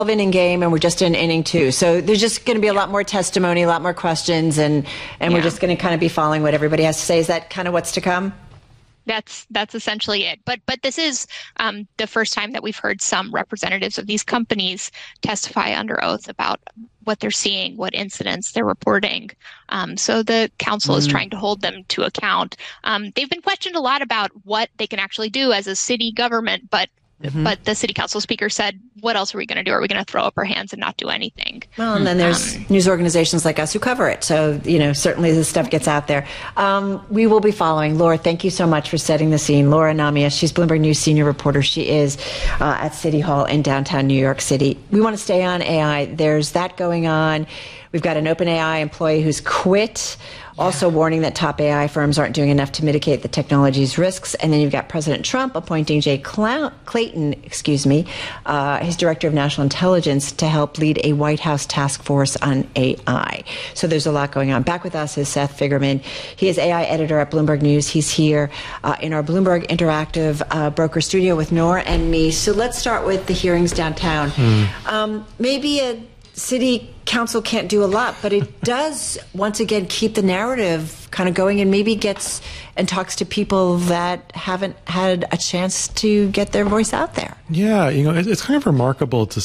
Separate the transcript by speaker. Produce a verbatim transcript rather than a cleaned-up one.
Speaker 1: inning game, and we're just in inning two. So there's just going to be a lot more testimony, a lot more questions, and, and yeah. we're just going to kind of be following what everybody has to say. Is that kind of what's to come?
Speaker 2: That's that's essentially it. But but this is um, the first time that we've heard some representatives of these companies testify under oath about what they're seeing, what incidents they're reporting. Um, so the council mm. is trying to hold them to account. Um, they've been questioned a lot about what they can actually do as a city government, but Mm-hmm. But the city council speaker said, what else are we going to do? Are we going to throw up our hands and not do anything?
Speaker 1: Well, and then there's um, news organizations like us who cover it. So, you know, certainly this stuff gets out there. Um, we will be following. Laura, thank you so much for setting the scene. Laura Namias, she's Bloomberg News senior reporter. She is uh, at City Hall in downtown New York City. We want to stay on A I. There's that going on. We've got an OpenAI employee who's quit, yeah. also warning that top A I firms aren't doing enough to mitigate the technology's risks. And then you've got President Trump appointing Jay Cla- Clayton, excuse me, uh, his director of national intelligence, to help lead a White House task force on A I. So there's a lot going on. Back with us is Seth Figerman. He is A I editor at Bloomberg News. He's here uh, in our Bloomberg Interactive uh, broker studio with Nora and me. So let's start with the hearings downtown. Mm. Um, maybe a city council can't do a lot, but it does once again keep the narrative kind of going, and maybe gets and talks to people that haven't had a chance to get their voice out there.
Speaker 3: Yeah, you know, it's kind of remarkable to